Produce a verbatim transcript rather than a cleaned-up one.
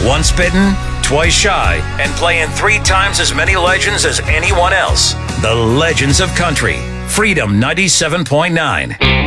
Once bitten, twice shy, and playing three times as many legends as anyone else. The Legends of Country. Freedom ninety-seven point nine.